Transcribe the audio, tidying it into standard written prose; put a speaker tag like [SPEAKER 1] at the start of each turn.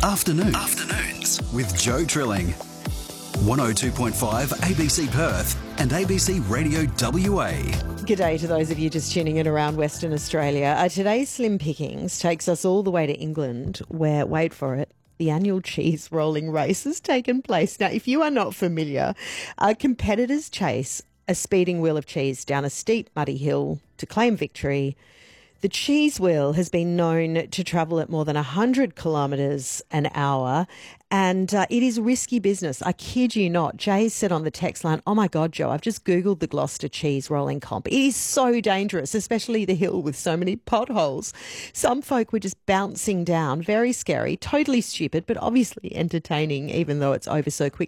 [SPEAKER 1] Afternoons with Joe Trilling. 102.5 ABC Perth and ABC Radio WA.
[SPEAKER 2] G'day to those of you just tuning in around Western Australia. Today's Slim Pickings takes us all the way to England where, wait for it, the annual cheese rolling race has taken place. Now, if you are not familiar, competitors chase a speeding wheel of cheese down a steep, muddy hill to claim victory. The cheese wheel has been known to travel at more than 100 kilometres an hour, and it is risky business. I kid you not. Jay said on the text line, "Oh my God, Joe, I've just Googled the Gloucester cheese rolling comp. It is so dangerous, especially the hill with so many potholes. Some folk were just bouncing down. Very scary, totally stupid, but obviously entertaining, even though it's over so quick."